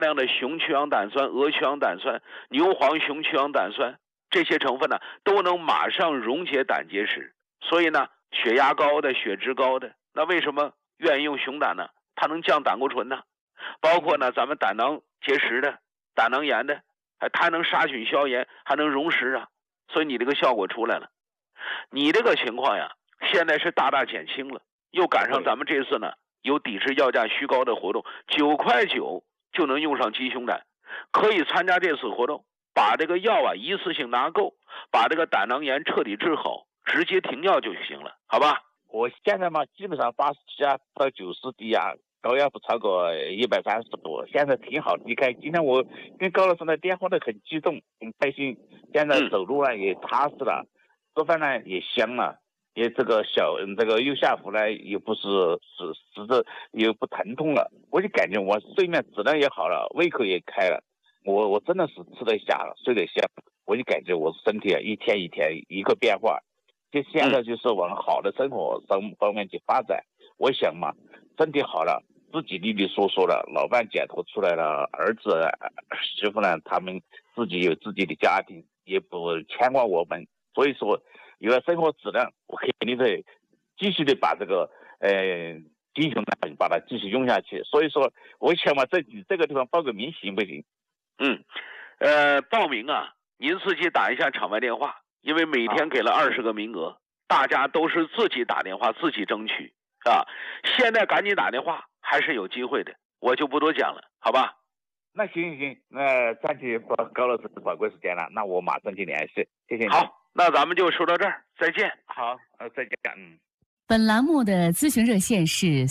量的雄曲氧胆酸、鹅曲氧胆酸、牛黄雄曲氧胆酸，这些成分呢都能马上溶解胆结石。所以呢，血压高的、血脂高的，那为什么愿意用熊胆呢？它能降胆固醇呢，包括呢咱们胆囊结石的、胆囊炎的，它能杀菌消炎，还能溶石啊。所以你这个效果出来了。你这个情况呀，现在是大大减轻了，又赶上咱们这次呢有抵制药价虚高的活动，9块9就能用上鸡胸胆，可以参加这次活动，把这个药啊一次性拿够，把这个胆囊炎彻底治好，直接停药就行了，好吧？ 我现在嘛，基本上87啊到90低压，高压不超过130多，现在挺好离开。今天我跟高老师的电话都很激动，很开心。现在走路啊也踏实了，做饭呢也香了，也这个这个右下腹呢也不是也不疼痛了，我就感觉我睡眠质量也好了，胃口也开了，我真的是吃得下了，睡得下，我就感觉我身体啊一天一天一个变化。就现在就是往好的生活方面去发展。我想嘛，身体好了，自己利利索索了，老伴解脱出来了，儿子媳妇呢，他们自己有自己的家庭，也不牵挂我们。所以说，有了生活质量，我肯定得继续的把这个鸡胸胆把它继续用下去。所以说，我想嘛，这个地方报个名行不行？ 报名啊，您自己打一下场外电话。因为每天给了20个名额，大家都是自己打电话自己争取啊。现在赶紧打电话，还是有机会的，我就不多讲了，好吧？ 那行，那占据高老师的宝贵时间了，那我马上去联系，谢谢你。 好，那咱们就说到这儿，再见。 好，再见。 本栏目的咨询热线是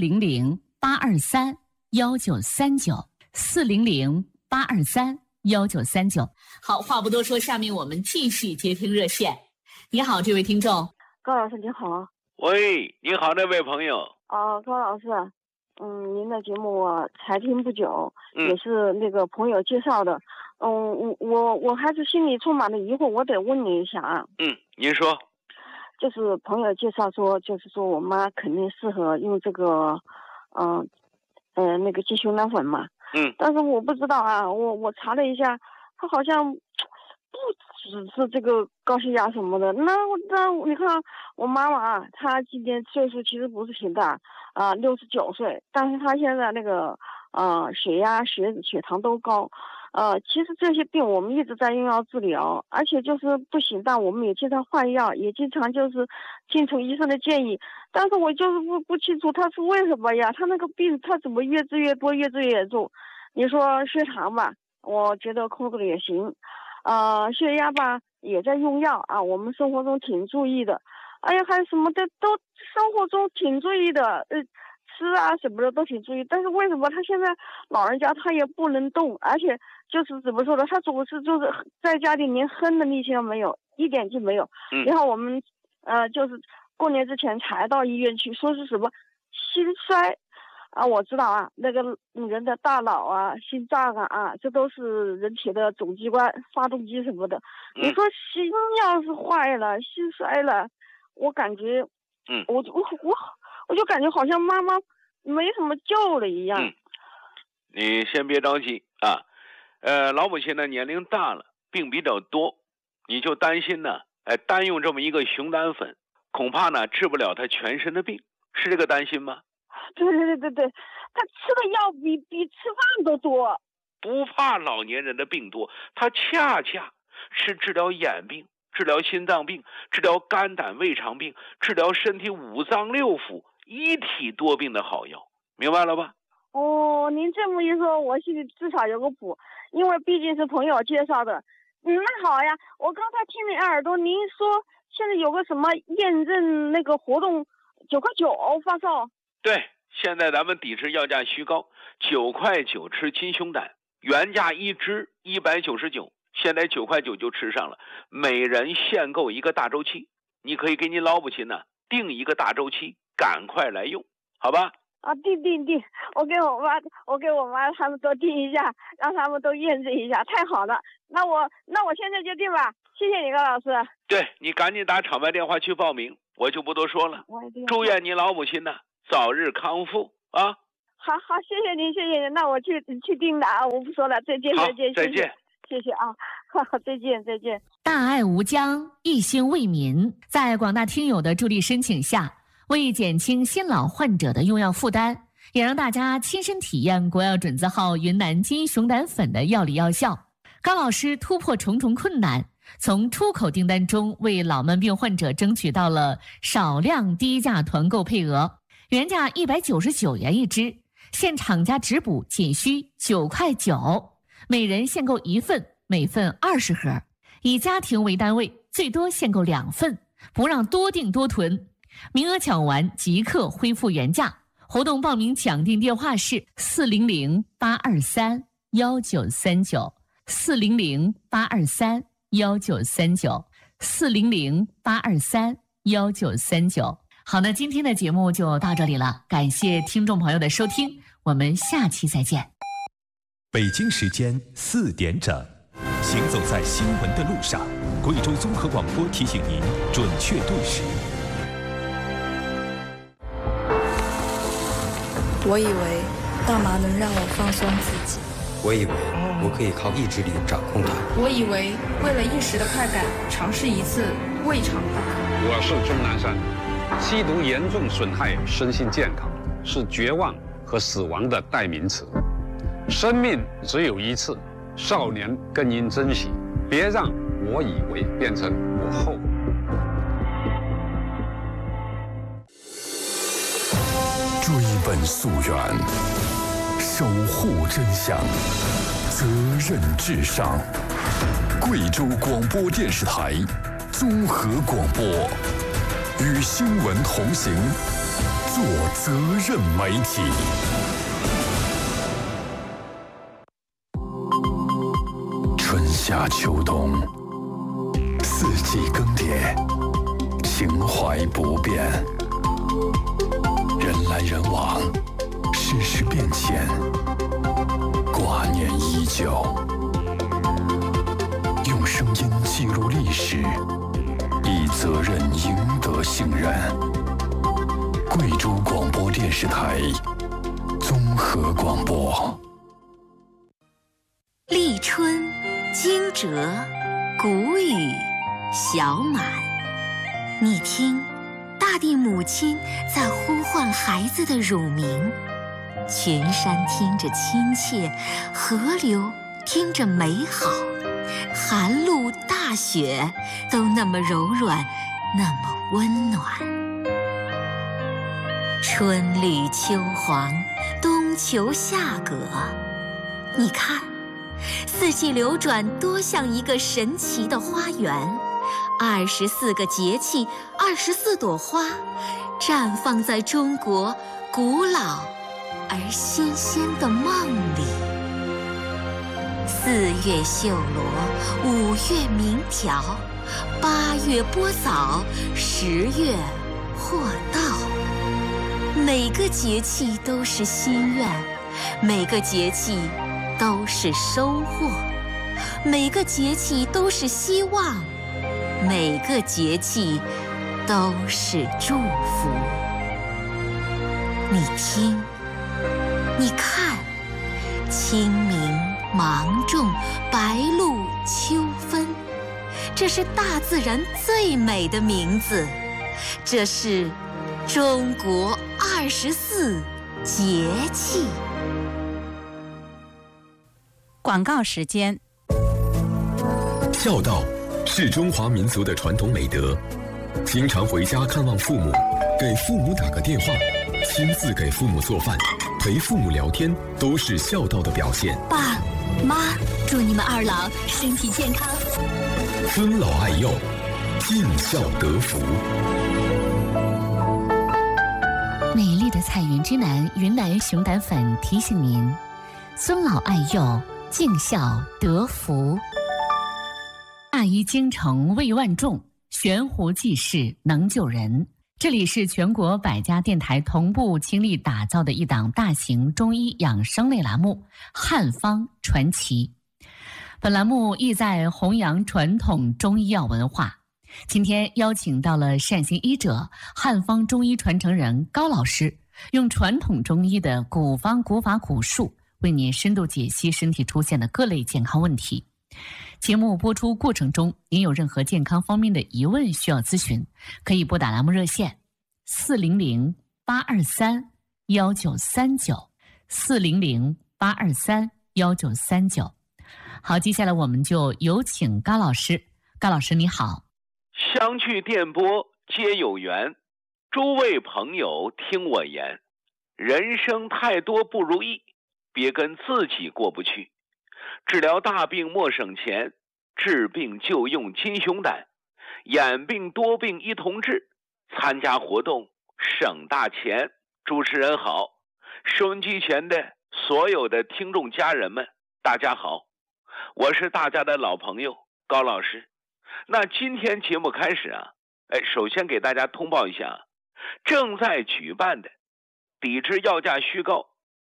400-823-1939，400-823-1939。好，话不多说，下面我们继续接听热线。你好，这位听众。 高老师你好。 喂，你好，那位朋友。 高老师，您的节目我才听不久，也是那个朋友介绍的。我还是心里充满了疑惑，我得问你一下啊。 您说。 就是朋友介绍说，就是说我妈肯定适合用这个，那个鸡胸胆粉嘛。但是我不知道啊，我查了一下，它好像不只是这个高血压什么的。那你看我妈妈啊，她今年岁数其实不是挺大，69岁，但是她现在那个血压、血脂、血糖都高。其实这些病我们一直在用药治疗，而且就是不行，但我们也经常换药，也经常就是听从医生的建议。但是我就是不清楚他是为什么呀？他那个病他怎么越治越多，越治越严重？你说血糖吧，我觉得控制的也行，血压吧也在用药啊，我们生活中挺注意的。哎呀，还有什么的都生活中挺注意的，吃啊什么的都挺注意。但是为什么他现在老人家他也不能动，而且就是怎么说呢，他总是就是在家里连哼的力气都没有，一点劲没有。然后我们就是过年之前才到医院去，说是什么心衰啊，我知道啊，那个人的大脑啊、心脏啊，这都是人体的总机关、发动机什么的。你说心要是坏了、心衰了，我感觉，我就感觉好像妈妈没什么救了一样。 你先别着急啊，老母亲呢年龄大了，病比较多，你就担心呢，单用这么一个熊胆粉，恐怕呢治不了她全身的病，是这个担心吗？ 对，他吃的药比吃饭都多。 不怕老年人的病多，他恰恰是治疗眼病、治疗心脏病、治疗肝胆胃肠病、治疗身体5脏6腑一体多病的好药，明白了吧？ 您这么一说，我心里至少有个谱，因为毕竟是朋友介绍的。那好呀，我刚才听你耳朵，您说现在有个什么验证那个活动，9块9发售。 对，现在咱们抵制药价虚高，9块9吃金胸胆，原价一支199，现在9块9就吃上了，每人限购一个大周期，你可以给你老母亲呢定一个大周期，赶快来用，好吧？ 定，我给我妈他们都定一下，让他们都验证一下，太好了。那我现在就定吧，谢谢你高老师。 对，你赶紧打场外电话去报名，我就不多说了。祝愿你老母亲呢早日康复啊！ 好，谢谢您，那我去订了啊，我不说了，再见。谢谢啊，好，再见。 大爱无疆，一心为民，在广大听友的助力申请下，为减轻新老患者的用药负担，也让大家亲身体验国药准字号云南金熊胆粉的药理药效。高老师突破重重困难，从出口订单中为老慢病患者争取到了少量低价团购配额，原价199元一支，现厂家直补仅需9块9，每人限购1份，每份20盒，以家庭为单位，最多限购2份，不让多订多囤，名额抢完即刻恢复原价。活动报名抢订电话是400-823-1939，400-823-1939，400-823-1939。好，那今天的节目就到这里了，感谢听众朋友的收听，我们下期再见。 北京时间4点整，行走在新闻的路上，贵州综合广播提醒您准确对时。 我以为大麻能让我放松自己， 我以为我可以靠意志力掌控它， 我以为为了一时的快感，尝试一次未尝不可。 我是钟南山，吸毒严重损害身心健康，是绝望和死亡的代名词。生命只有一次，少年更应珍惜，别让我以为变成我后悔。 追本溯源，守护真相，责任至上。贵州广播电视台综合广播，与新闻同行，做责任媒体。春夏秋冬，四季更迭，情怀不变。人来人往，世事变迁，挂念依旧。用声音记录历史，以责任赢得信任。贵州广播电视台综合广播。 立春，惊蛰，谷雨，小满。你听，大地母亲在呼唤孩子的乳名，群山听着亲切，河流听着美好，寒露大雪都那么柔软，那么温暖。春绿秋黄，冬秋夏葛，你看，四季流转多像一个神奇的花园，24个节气，24朵花，绽放在中国古老而新鲜的梦里。4月绣罗，5月鸣条，8月播枣，10月获稻。每个节气都是心愿，每个节气都是收获，每个节气都是希望，每个节气都是祝福。你听，你看，清明、芒种、白露、秋分，这是大自然最美的名字，这是中国24节气。 广告时间。 孝道是中华民族的传统美德，经常回家看望父母，给父母打个电话，亲自给父母做饭，陪父母聊天，都是孝道的表现。 爸妈，祝你们2老身体健康， 尊老爱幼，尽孝得福。 美丽的彩云之南云南熊胆粉提醒您：尊老爱幼，尽孝得福。大医精诚为万众，悬壶济世能救人。这里是全国100家电台同步倾力打造的一档大型中医养生类栏目《汉方传奇》。本栏目意在弘扬传统中医药文化。今天邀请到了善行医者、汉方中医传承人高老师， 用传统中医的古方、古法、古术为您深度解析身体出现的各类健康问题。节目播出过程中，您有任何健康方面的疑问需要咨询，可以拨打栏目热线400-823-1939，400-823-1939。好，接下来我们就有请高老师。高老师你好。 相聚电波皆有缘，诸位朋友听我言，人生太多不如意，别跟自己过不去。治疗大病莫省钱，治病就用金熊胆，眼病多病一同治，参加活动省大钱。主持人好，收音机前的所有的听众家人们大家好，我是大家的老朋友高老师。那今天节目开始啊，首先给大家通报一下正在举办的抵制药价虚高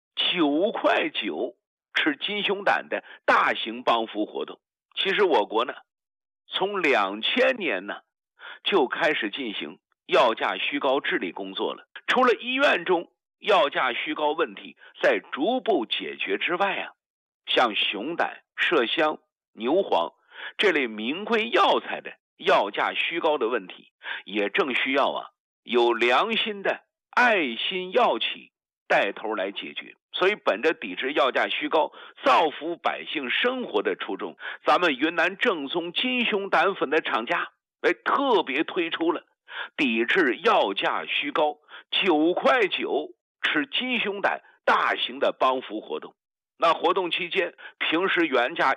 9块9吃金熊胆的大型帮扶活动。其实我国呢，从2000年呢就开始进行药价虚高治理工作了。除了医院中药价虚高问题在逐步解决之外啊，像熊胆、麝香、牛黄这类名贵药材的药价虚高的问题，也正需要有良心的爱心药企带头来解决。所以本着抵制药价虚高、造福百姓生活的初衷，咱们云南正宗金熊胆粉的厂家特别推出了抵制药价虚高9块9吃金熊胆大型的帮扶活动。那活动期间，平时原价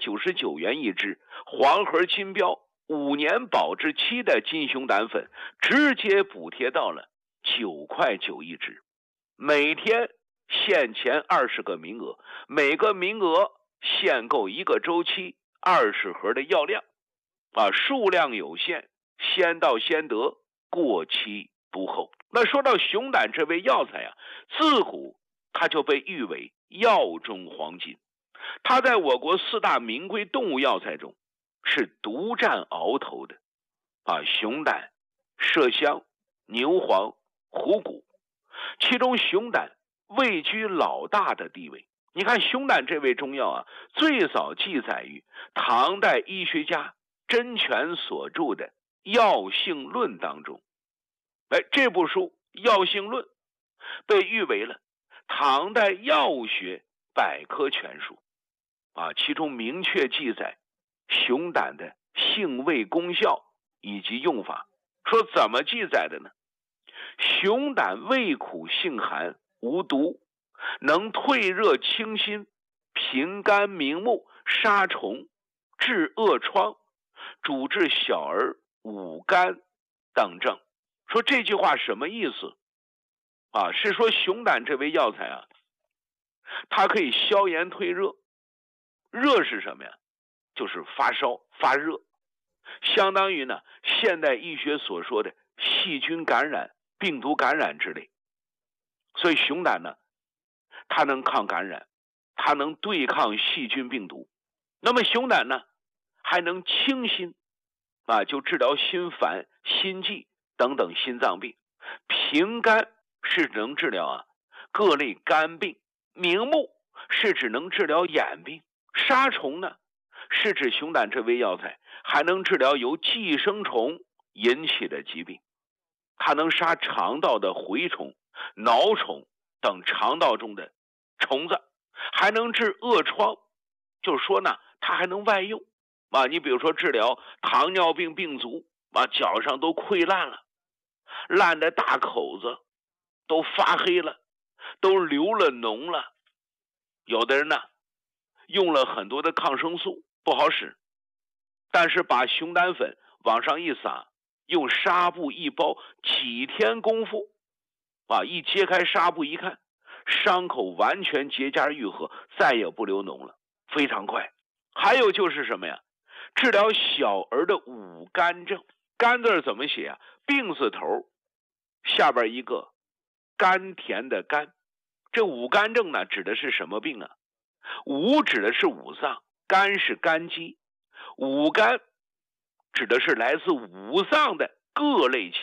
199元一支，黄盒金标5年保质期的金熊胆粉直接补贴到了9块9一支。每天限前20个名额，每个名额限购1个周期20盒的药量数量有限，先到先得，过期不候。那说到熊胆这味药材自古它就被誉为药中黄金，它在我国4大名贵动物药材中是独占鳌头的熊胆、麝香、牛黄、虎骨，其中熊胆位居老大的地位。你看熊胆这味中药最早记载于唐代医学家甄权所著的《药性论》当中。这部书《药性论》被誉为了唐代药物学百科全书其中明确记载熊胆的性味功效以及用法。说怎么记载的呢？熊胆味苦性寒，无毒，能退热清心，平肝明目，杀虫，治恶疮，主治小儿五肝等症。说这句话什么意思是说熊胆这味药材它可以消炎退热。热是什么呀？就是发烧发热，相当于呢现代医学所说的细菌感染、病毒感染之类。所以熊胆呢，它能抗感染，它能对抗细菌病毒。那么熊胆呢还能清心就治疗心烦、心悸等等心脏病。平肝是能治疗各类肝病。明目是指能治疗眼病。杀虫呢是指熊胆这味药材还能治疗由寄生虫引起的疾病。它能杀肠道的蛔虫、蛲虫等肠道中的虫子，还能治恶疮。就是说呢它还能外用你比如说治疗糖尿病病足脚上都溃烂了，烂的大口子都发黑了，都流了脓了。有的人呢用了很多的抗生素不好使，但是把熊胆粉往上一撒，用纱布一包，几天功夫一揭开纱布一看，伤口完全结痂愈合，再也不流脓了，非常快。还有就是什么呀？治疗小儿的五肝症。肝字怎么写病字头下边一个甘甜的甘。这五肝症呢指的是什么病五指的是五脏，肝是肝肌，五肝指的是来自五脏的各类疾病。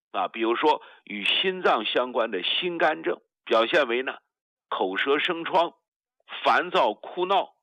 比如说与心脏相关的心肝症，表现为呢口舌生疮、烦躁哭闹、